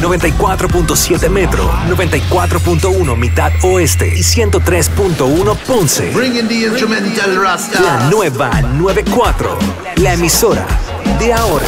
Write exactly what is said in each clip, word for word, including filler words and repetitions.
noventa y cuatro punto siete Metro, noventa y cuatro punto uno Mitad Oeste y ciento tres punto uno Ponce. Bringing the instrumental Rasta. La nueva noventa y cuatro, la emisora de ahora.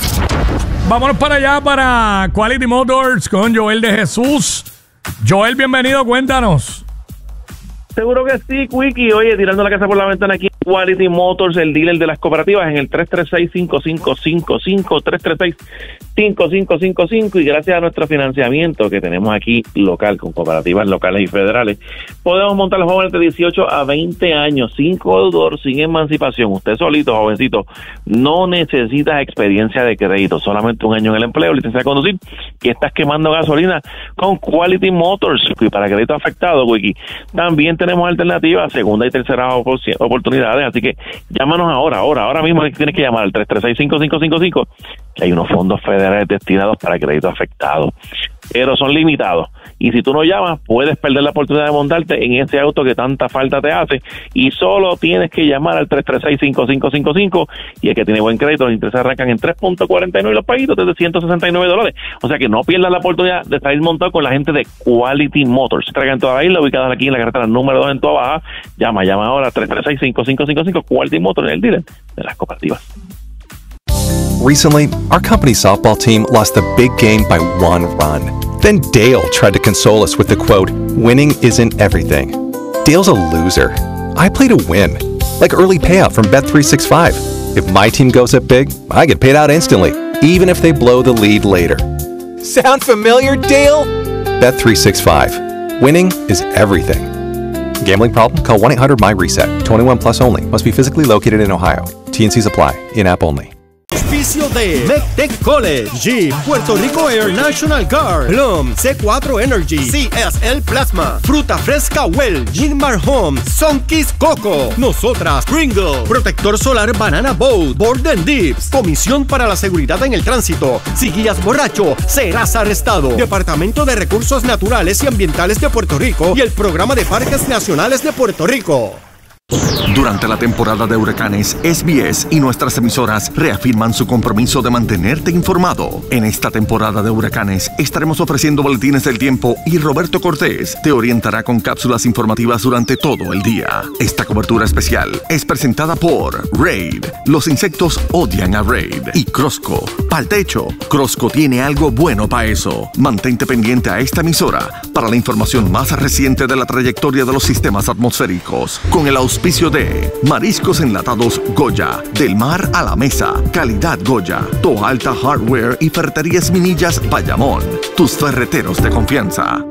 Vámonos para allá, para Quality Motors con Joel de Jesús. Joel, bienvenido, cuéntanos. Seguro que sí, Quickie. Oye, tirando la casa por la ventana aquí, Quality Motors, el dealer de las cooperativas, en el tres tres seis, cinco cinco cinco cinco, tres tres seis, cinco cinco cinco cinco, y gracias a nuestro financiamiento que tenemos aquí local, con cooperativas locales y federales, podemos montar los jóvenes de dieciocho a veinte años, sin deudor, sin emancipación. Usted solito, jovencito, no necesitas experiencia de crédito, solamente un año en el empleo, licencia de conducir, y estás quemando gasolina con Quality Motors. Y para crédito afectado, Quickie, también tenemos alternativas, segunda y tercera oportunidades, así que llámanos ahora, ahora, ahora mismo tienes que llamar al tres tres seis, cinco cinco cinco cinco, que hay unos fondos federales destinados para crédito afectado, pero son limitados, y si tú no llamas, puedes perder la oportunidad de montarte en ese auto que tanta falta te hace, y solo tienes que llamar al tres tres seis, cinco cinco cinco cinco, y el que tiene buen crédito, los intereses arrancan en tres punto cuarenta y nueve y los paguitos desde ciento sesenta y nueve dólares, o sea que no pierdas la oportunidad de salir montado con la gente de Quality Motors. Traigan toda la isla, ubicadas aquí en la carretera número dos en Toa Baja. Llama, llama ahora tres tres seis, cinco cinco cinco cinco, Quality Motors, el dealer de las cooperativas. Recently, our company's softball team lost the big game by one run. Then Dale tried to console us with the quote, "Winning isn't everything." Dale's a loser. I play to win, like early payout from Bet three sixty-five. If my team goes up big, I get paid out instantly, even if they blow the lead later. Sound familiar, Dale? Bet three sixty-five. Winning is everything. Gambling problem? Call one eight hundred M Y RESET. twenty-one plus only. Must be physically located in Ohio. T N Cs apply. In-app only. Auspicio de MECTEC College, Jeep, Puerto Rico Air National Guard, Plum, C cuatro Energy, C S L Plasma, Fruta Fresca Well, Gilmar Homes, Sunkist Coco, Nosotras, Pringle, Protector Solar Banana Boat, Borden Dips, Comisión para la Seguridad en el Tránsito. Si guías borracho, serás arrestado. Departamento de Recursos Naturales y Ambientales de Puerto Rico y el Programa de Parques Nacionales de Puerto Rico. Durante la temporada de huracanes, S B S y nuestras emisoras reafirman su compromiso de mantenerte informado. En esta temporada de huracanes estaremos ofreciendo boletines del tiempo y Roberto Cortés te orientará con cápsulas informativas durante todo el día. Esta cobertura especial es presentada por Raid. Los insectos odian a Raid. Y Crosco. Pa'l techo, Crosco tiene algo bueno para eso. Mantente pendiente a esta emisora para la información más reciente de la trayectoria de los sistemas atmosféricos. Con el auspicio de Mariscos Enlatados Goya, del mar a la mesa, calidad Goya, Toa Alta Hardware y Ferreterías Minillas Bayamón, tus ferreteros de confianza.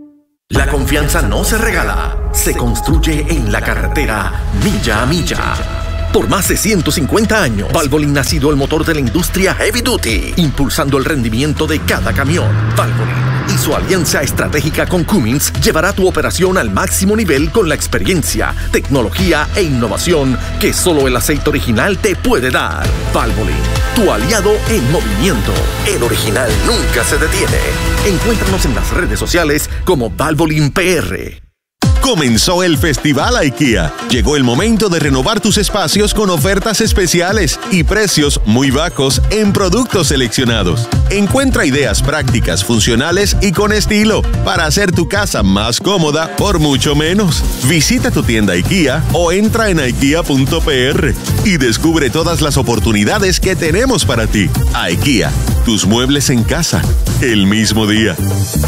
La confianza no se regala, se construye en la carretera milla a milla. Por más de ciento cincuenta años, Valvoline ha sido el motor de la industria heavy duty, impulsando el rendimiento de cada camión. Valvoline y su alianza estratégica con Cummins llevará tu operación al máximo nivel con la experiencia, tecnología e innovación que solo el aceite original te puede dar. Valvoline, tu aliado en movimiento. El original nunca se detiene. Encuéntranos en las redes sociales como Valvoline P R. Comenzó el Festival IKEA. Llegó el momento de renovar tus espacios con ofertas especiales y precios muy bajos en productos seleccionados. Encuentra ideas prácticas, funcionales y con estilo para hacer tu casa más cómoda por mucho menos. Visita tu tienda IKEA o entra en ikea punto p r y descubre todas las oportunidades que tenemos para ti. IKEA, tus muebles en casa, el mismo día.